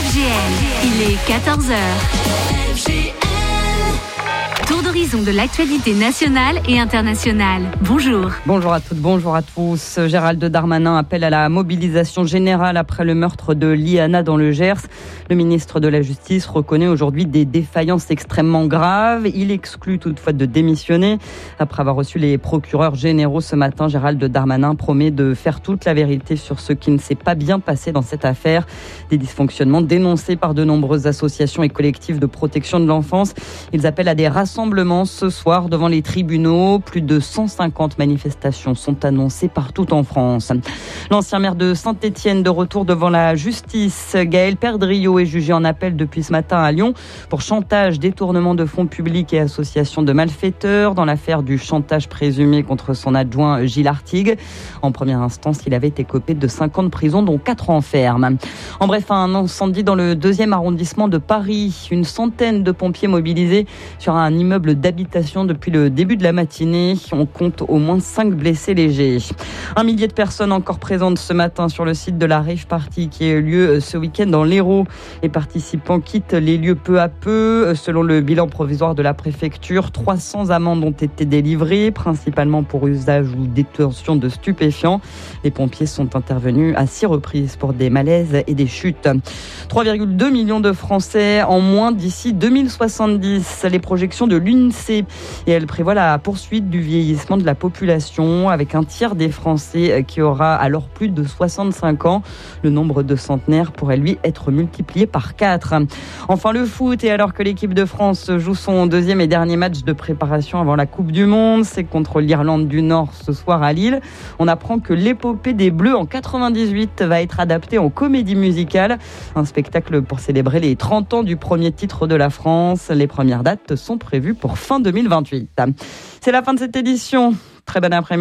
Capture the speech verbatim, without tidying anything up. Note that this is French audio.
F G N, il est quatorze heures. Tour d'horizon de l'actualité nationale et internationale. Bonjour. Bonjour à toutes, bonjour à tous. Gérald Darmanin appelle à la mobilisation générale après le meurtre de Liana dans le Gers. Le ministre de la Justice reconnaît aujourd'hui des défaillances extrêmement graves. Il exclut toutefois de démissionner. Après avoir reçu les procureurs généraux ce matin, Gérald Darmanin promet de faire toute la vérité sur ce qui ne s'est pas bien passé dans cette affaire. Des dysfonctionnements dénoncés par de nombreuses associations et collectifs de protection de l'enfance. Ils appellent à des rassemblements ce soir devant les tribunaux. Plus de cent cinquante manifestations sont annoncées partout en France. L'ancien maire de Saint-Étienne de retour devant la justice. Gaël Perdriau est jugé en appel depuis ce matin à Lyon pour chantage, détournement de fonds publics et association de malfaiteurs dans l'affaire du chantage présumé contre son adjoint Gilles Artigue. En première instance, il avait écopé de cinq ans de prison, dont quatre ans ferme. En bref, un incendie dans le deuxième arrondissement de Paris. Une centaine de pompiers mobilisés sur un immeuble d'habitation depuis le début de la matinée. On compte au moins cinq blessés légers. Un millier de personnes encore présentes ce matin sur le site de la Rave Party qui a eu lieu ce week-end dans l'Hérault. Les participants quittent les lieux peu à peu. Selon le bilan provisoire de la préfecture, trois cents amendes ont été délivrées, principalement pour usage ou détention de stupéfiants. Les pompiers sont intervenus à six reprises pour des malaises et des chutes. trois virgule deux millions de Français en moins d'ici deux mille soixante-dix. Les projections de l'INSEE, et elle prévoit la poursuite du vieillissement de la population avec un tiers des Français qui aura alors plus de soixante-cinq ans. Le nombre de centenaires pourrait lui être multiplié par quatre. Enfin le foot, et alors que l'équipe de France joue son deuxième et dernier match de préparation avant la Coupe du Monde, c'est contre l'Irlande du Nord ce soir à Lille. On apprend que l'épopée des Bleus en quatre-vingt-dix-huit va être adaptée en comédie musicale. Un spectacle pour célébrer les trente ans du premier titre de la France. Les premières dates sont prévues pour fin deux mille vingt-huit. C'est la fin de cette édition. Très bon après-midi.